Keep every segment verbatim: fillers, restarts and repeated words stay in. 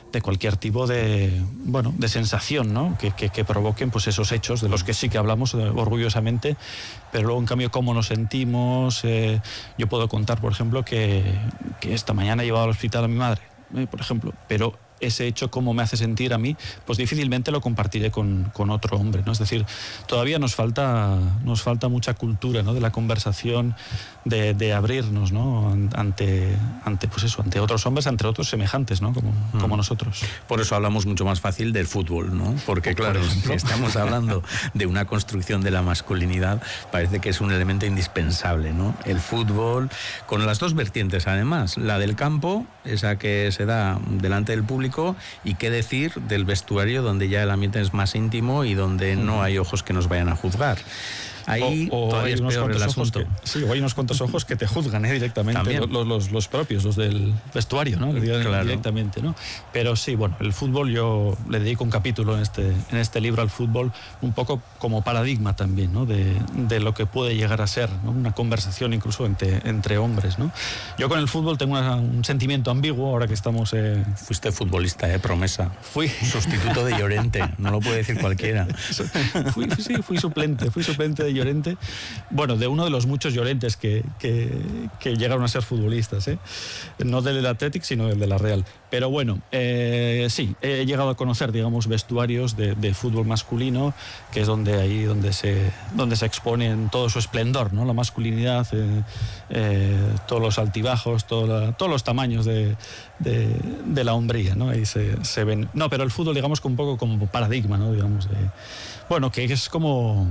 de cualquier tipo de, bueno, de sensación, ¿no? Que, que, que provoquen pues esos hechos de los que sí que hablamos eh, orgullosamente, pero luego en cambio cómo nos sentimos. Eh, yo puedo contar, por ejemplo, que, que esta mañana he llevado al hospital a mi madre, eh, por ejemplo, pero ese hecho cómo me hace sentir a mí, pues difícilmente lo compartiré con, con otro hombre, ¿no? Es decir, todavía nos falta, nos falta mucha cultura, ¿no? De la conversación, de, de abrirnos, ¿no? Ante, ante, pues eso, ante otros hombres, ante otros semejantes, ¿no? Como, mm. como nosotros. Por eso hablamos mucho más fácil del fútbol, ¿no? Porque claro, si estamos hablando de una construcción de la masculinidad, parece que es un elemento indispensable, ¿no? El fútbol, con las dos vertientes además, la del campo, esa que se da delante del público, y qué decir del vestuario, donde ya el ambiente es más íntimo y donde mm. no hay ojos que nos vayan a juzgar. Ahí o, o todavía es peor el asunto. Que, sí, o hay unos cuantos ojos que te juzgan ¿eh? directamente, los, los, los propios, los del vestuario, ¿no? Claro. Directamente, ¿no? Pero sí, bueno, el fútbol, yo le dedico un capítulo en este, en este libro al fútbol, un poco como paradigma también, ¿no? De, de lo que puede llegar a ser, ¿no? Una conversación incluso entre, entre hombres, ¿no? Yo con el fútbol tengo una, un sentimiento ambiguo, ahora que estamos... Eh... Fuiste futbolista, ¿eh? Promesa. Fui. Sustituto de Llorente, no lo puede decir cualquiera. fui, sí, fui suplente, fui suplente de Llorente, bueno, de uno de los muchos Llorentes que, que, que llegaron a ser futbolistas, ¿eh? No del Athletic, sino del de la Real. Pero bueno, eh, sí, he llegado a conocer, digamos, vestuarios de, de fútbol masculino, que es donde ahí donde se, donde se expone en todo su esplendor, ¿no? La masculinidad, eh, eh, todos los altibajos, toda, todos los tamaños de, de, de la hombría, ¿no? Ahí se, se ven. No, pero el fútbol, digamos, un poco como paradigma, ¿no? Digamos, de, bueno, que es como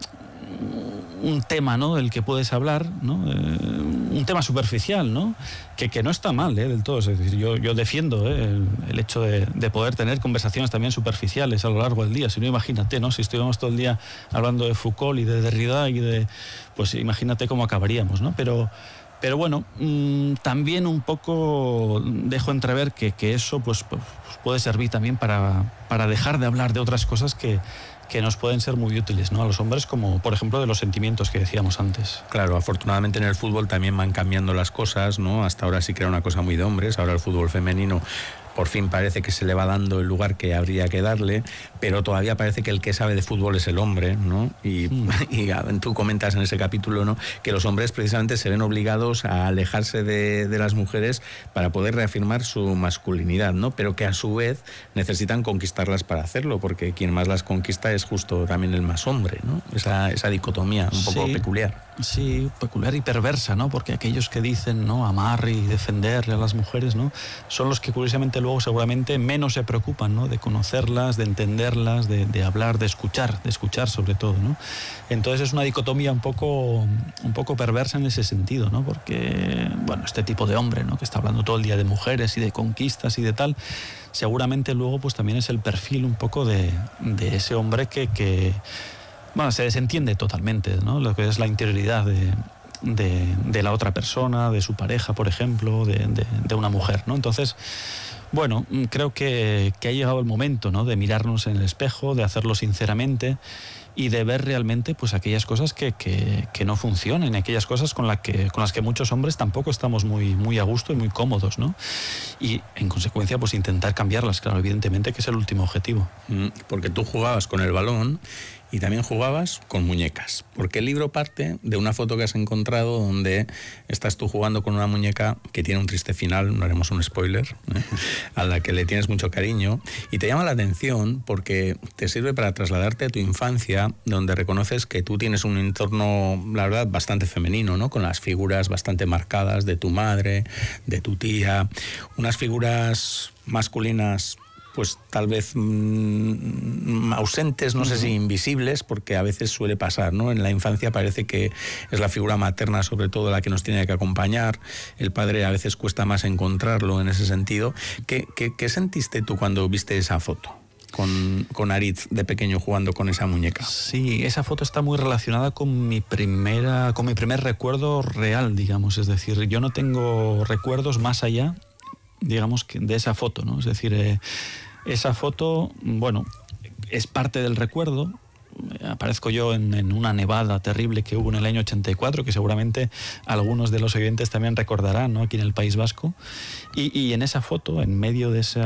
un tema, ¿no? Del que puedes hablar, ¿no? Eh, un tema superficial, ¿no? Que, que no está mal, ¿eh? Del todo. Es decir, yo, yo defiendo ¿eh? el, el hecho de, de poder tener conversaciones también superficiales a lo largo del día. Si no, imagínate, ¿no? Si estuviéramos todo el día hablando de Foucault y de Derrida y de... Pues imagínate cómo acabaríamos, ¿no? Pero... Pero bueno, mmm, también un poco dejo entrever que, que eso pues, pues puede servir también para, para dejar de hablar de otras cosas que, que nos pueden ser muy útiles, ¿no? A los hombres, como por ejemplo de los sentimientos que decíamos antes. Claro, afortunadamente en el fútbol también van cambiando las cosas, ¿no? Hasta ahora sí que era una cosa muy de hombres, ahora el fútbol femenino por fin parece que se le va dando el lugar que habría que darle, pero todavía parece que el que sabe de fútbol es el hombre, ¿no? Y, mm. y tú comentas en ese capítulo, ¿no? Que los hombres precisamente se ven obligados a alejarse de, de las mujeres para poder reafirmar su masculinidad, ¿no? Pero que a su vez necesitan conquistarlas para hacerlo, porque quien más las conquista es justo también el más hombre, ¿no? Esa, esa dicotomía un poco sí, peculiar. Sí, peculiar y perversa, ¿no? Porque aquellos que dicen, ¿no? Amar y defenderle a las mujeres, ¿no? Son los que curiosamente luego seguramente menos se preocupan, ¿no? De conocerlas, de entenderlas, de, de hablar, de escuchar, de escuchar sobre todo, ¿no? Entonces es una dicotomía un poco, un poco perversa en ese sentido, ¿no? Porque, bueno, este tipo de hombre, ¿no? Que está hablando todo el día de mujeres y de conquistas y de tal, seguramente luego pues también es el perfil un poco de, de ese hombre que, que, bueno, se desentiende totalmente, ¿no? Lo que es la interioridad de... De, de la otra persona, de su pareja, por ejemplo, de, de, de una mujer, ¿no? Entonces, bueno, creo que, que ha llegado el momento, ¿no? De mirarnos en el espejo, de hacerlo sinceramente y de ver realmente pues aquellas cosas que, que, que no funcionen, aquellas cosas con, la que, con las que muchos hombres tampoco estamos muy, muy a gusto y muy cómodos, ¿no? Y en consecuencia pues intentar cambiarlas, claro, evidentemente, que es el último objetivo. Porque tú jugabas con el balón y también jugabas con muñecas, porque el libro parte de una foto que has encontrado donde estás tú jugando con una muñeca que tiene un triste final, no haremos un spoiler, ¿eh? A la que le tienes mucho cariño, y te llama la atención porque te sirve para trasladarte a tu infancia, donde reconoces que tú tienes un entorno, la verdad, bastante femenino, ¿no? Con las figuras bastante marcadas de tu madre, de tu tía, unas figuras masculinas pues tal vez mmm, ausentes, no sé si invisibles, porque a veces suele pasar, ¿no? En la infancia parece que es la figura materna sobre todo la que nos tiene que acompañar, el padre a veces cuesta más encontrarlo en ese sentido. ¿Qué, qué, qué sentiste tú cuando viste esa foto con, con Aritz de pequeño jugando con esa muñeca? Sí, esa foto está muy relacionada con mi primera, con mi primer recuerdo real, digamos, es decir, yo no tengo recuerdos más allá, digamos, que de esa foto, ¿no? Es decir, eh, esa foto, bueno, es parte del recuerdo. Aparezco yo en, en una nevada terrible que hubo en el año ochenta y cuatro, que seguramente algunos de los oyentes también recordarán, ¿no? Aquí en el País Vasco. Y, y en esa foto, en medio de esa